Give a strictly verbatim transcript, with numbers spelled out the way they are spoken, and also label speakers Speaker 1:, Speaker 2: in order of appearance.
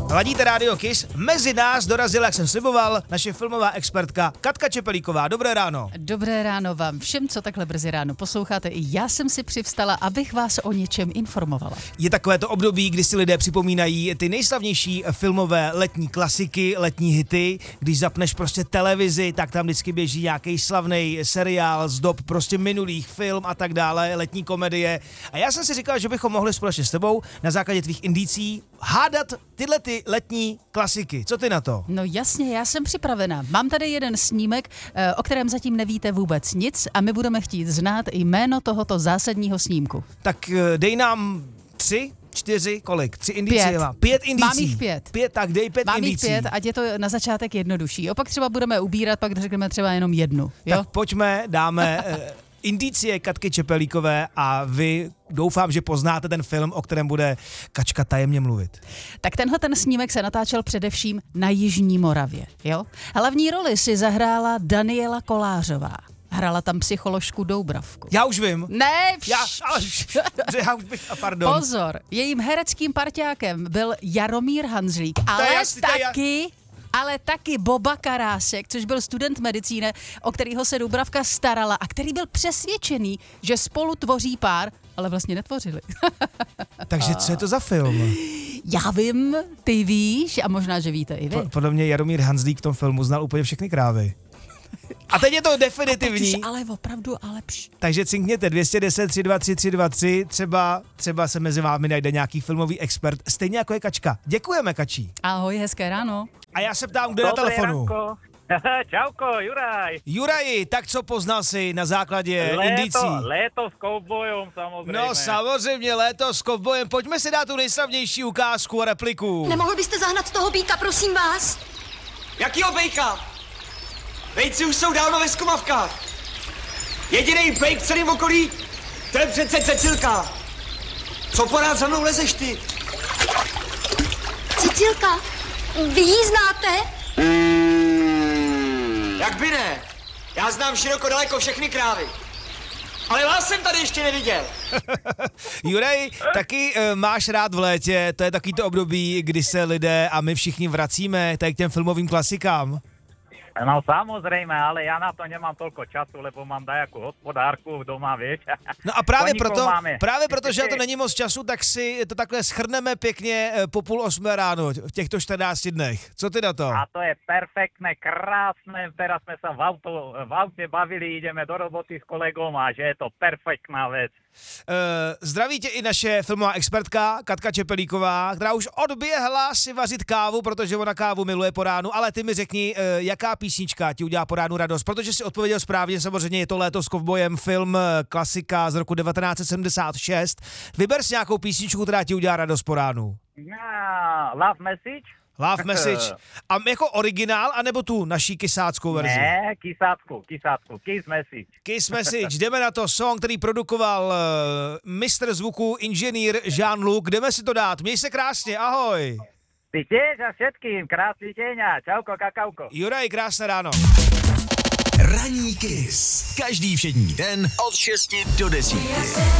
Speaker 1: Ladíte Radio Kiss, mezi nás dorazila, jak jsem sliboval, naše filmová expertka Katka Čepelíková. Dobré ráno.
Speaker 2: Dobré ráno vám všem, co takhle brzy ráno posloucháte. I já jsem si přivstala, abych vás o něčem informovala.
Speaker 1: Je takové to období, kdy si lidé připomínají ty nejslavnější filmové letní klasiky, letní hity. Když zapneš prostě televizi, tak tam vždycky běží nějaký slavný seriál z dob prostě minulých, film a tak dále, letní komedie. A já jsem si říkal, že bychom mohli společně s tebou na základě tvých indicí hádat tyhle ty letní klasiky. Co ty na to?
Speaker 2: No jasně, já jsem připravená. Mám tady jeden snímek, o kterém zatím nevíte vůbec nic a my budeme chtít znát jméno tohoto zásadního snímku.
Speaker 1: Tak dej nám tři, čtyři, kolik? Tři indicie?
Speaker 2: Pět.
Speaker 1: Pět indicí.
Speaker 2: Mám jich pět.
Speaker 1: Pět, tak dej pět
Speaker 2: Mám
Speaker 1: indicí.
Speaker 2: jich pět, ať je to na začátek jednodušší. Opak třeba budeme ubírat, pak řekneme třeba jenom jednu. Jo?
Speaker 1: Tak pojďme, dáme eh, indicie Katky Čepelíkové a vy doufám, že poznáte ten film, o kterém bude Kačka tajemně mluvit.
Speaker 2: Tak tenhle ten snímek se natáčel především na Jižní Moravě. Jo? Hlavní roli si zahrála Daniela Kolářová. Hrála tam psycholožku Doubravku.
Speaker 1: Já už vím.
Speaker 2: Ne,
Speaker 1: Já, ale, já už bych, a pardon.
Speaker 2: Pozor, jejím hereckým parťákem byl Jaromír Hanzlík, ale
Speaker 1: jasný, to je
Speaker 2: taky... ale taky Boba Karásek, což byl student medicíny, o kterého se Doubravka starala a který byl přesvědčený, že spolu tvoří pár, ale vlastně netvořili.
Speaker 1: Takže co je to za film?
Speaker 2: Já vím, ty víš a možná, že víte i vy.
Speaker 1: Po, podle mě Jaromír Hanzlík v tom filmu znal úplně všechny krávy. A teď je to definitivní.
Speaker 2: Už ale opravdu ale pš.
Speaker 1: Takže cinkněte dva jedna nula, tři dva tři, tři dva tři, třeba, třeba se mezi vámi najde nějaký filmový expert, stejně jako je Kačka. Děkujeme, Kačí.
Speaker 2: Ahoj, hezké ráno.
Speaker 1: A já se ptám, kde na telefonu.
Speaker 3: Ránko. Čauko, Juraj.
Speaker 1: Juraji, tak co poznal si na základě indicí?
Speaker 3: Léto, léto s kovbojom samozřejmě.
Speaker 1: No samozřejmě, léto s kovbojem. Pojďme si dát tu nejslavnější ukázku a repliku.
Speaker 4: Nemohl byste zahnat toho býka, prosím vás?
Speaker 5: Jakýho bejka? Bejci už jsou dávno ve skumavkách. Jedinej bejk v celém okolí, to je přece Cecilka. Co porád za mnou lezeš ty?
Speaker 4: Cecilka, vy ji znáte?
Speaker 5: Jak by ne? Já znám široko daleko všechny krávy. Ale vás jsem tady ještě neviděl.
Speaker 1: Juraj, taky e, máš rád v létě, to je takový to období, kdy se lidé a my všichni vracíme tady k těm filmovým klasikám.
Speaker 3: No samozrejme, ale ja na to nemám toľko času, lebo mám dajakú hospodárku doma, vieš.
Speaker 1: No a právě
Speaker 3: Koníkov
Speaker 1: proto,
Speaker 3: máme.
Speaker 1: právě proto, že na to není moc času, tak si to takhle shrneme pěkně e, po půl osmé ráno v těchto čtrnácti dnech. Co ty na to?
Speaker 3: A to je perfektné, krásne. Teraz sme sa v, auto, v aute bavili, ideme do roboty s kolegom a že je to perfektná vec.
Speaker 1: Uh, zdraví tě i naše filmová expertka Katka Čepelíková, která už odběhla si vařit kávu, protože ona kávu miluje po ránu, ale ty mi řekni, uh, jaká písnička ti udělá po ránu radost, protože si odpověděl správně, samozřejmě je to Léto s kovbojem, film klasika z roku devatenáct set sedmdesát šest. Vyber si nějakou písničku, která ti udělá radost po ránu.
Speaker 3: No, love message?
Speaker 1: Love Message. A jako originál, anebo tu naší kysáckou verzi?
Speaker 3: Ne, kysácku, kysácku, kiss message.
Speaker 1: Kiss Message, jdeme na to, song, který produkoval uh, mistr zvuku, inženýr Jean-Luc. Jdeme si to dát, měj se krásně, ahoj.
Speaker 3: Ty tiež a všetkým, krásny deň a čauko, kakauko.
Speaker 1: Juraj, krásné ráno.
Speaker 6: Ranní Kiss. Každý všední den od šesti do desíti.